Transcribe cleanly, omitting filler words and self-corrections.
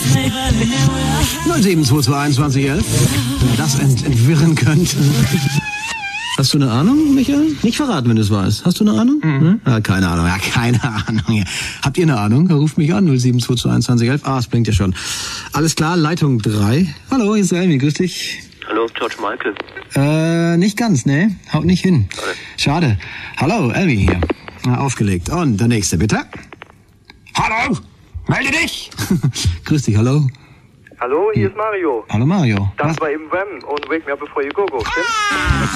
07221 Wer das entwirren könnte. Hast du eine Ahnung, Michael? Nicht verraten, wenn du es weißt. Hast du eine Ahnung? Mhm. Ja, keine Ahnung. Ja, keine Ahnung. Habt ihr eine Ahnung? Ruft mich an, 07221 das blinkt ja schon. Alles klar, Leitung 3. Hallo, hier ist Elmi, grüß dich. Hallo, George Michael. Nicht ganz, ne? Haut nicht hin. Schade. Hallo, Elmi hier. Aufgelegt. Und der nächste, bitte. Hallo, melde dich. Grüß dich, hallo. Hallo, hier ist Mario. Hallo, Mario. Das war eben Wham und Wake Me Up Before You Go Go, stimmt?